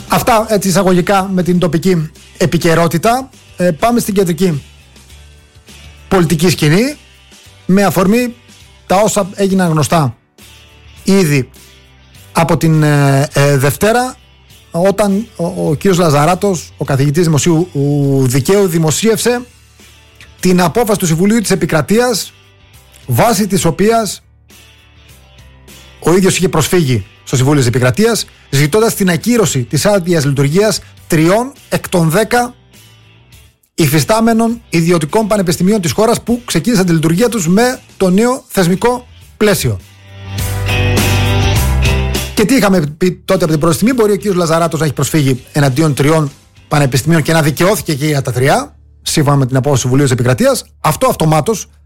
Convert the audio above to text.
Αυτά έτσι εισαγωγικά με την τοπική επικαιρότητα. Πάμε στην κεντρική πολιτική σκηνή με αφορμή τα όσα έγιναν γνωστά ήδη από την Δευτέρα, όταν ο κύριος Λαζαράτος, ο καθηγητής δημοσίου δικαίου, δημοσίευσε την απόφαση του Συμβουλίου της Επικρατείας, βάσει της οποίας ο ίδιος είχε προσφύγει στο Συμβούλιο της Επικρατείας, ζητώντας την ακύρωση της άδειας λειτουργίας 3 εκ των 10 υφιστάμενων ιδιωτικών πανεπιστημίων της χώρας που ξεκίνησαν τη λειτουργία τους με το νέο θεσμικό πλαίσιο. Και τι είχαμε πει τότε από την πρώτη στιγμή? Μπορεί ο κ. Λαζαράτος να έχει προσφύγει εναντίον 3 πανεπιστημίων και να δικαιώθηκε και για τα 3, σύμφωνα με την απόφαση του Συμβουλίου της Επικρατείας. Αυτό αυτομάτως